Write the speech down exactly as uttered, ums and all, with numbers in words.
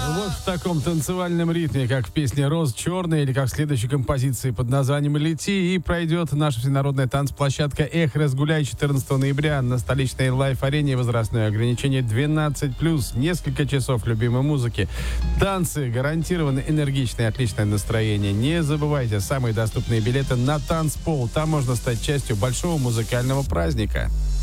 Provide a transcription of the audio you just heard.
Вот в таком танцевальном ритме, как в песне «Роз черная» или как в следующей композиции под названием «Лети», и пройдет наша всенародная танцплощадка «Эх, разгуляй» четырнадцатого ноября на столичной лайф-арене. Возрастное ограничение двенадцать плюс. Несколько часов любимой музыки. Танцы, гарантированно энергичное, отличное настроение. Не забывайте, самые доступные билеты на танцпол. Там можно стать частью большого музыкального праздника.